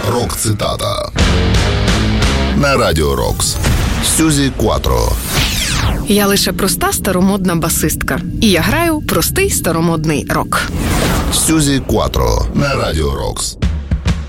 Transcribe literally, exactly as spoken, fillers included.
Рок-цитата на Радіо Рокс. Сюзі Кватро. Я лише проста старомодна басистка. І я граю простий старомодний рок. Сюзі Кватро на Радіо Рокс.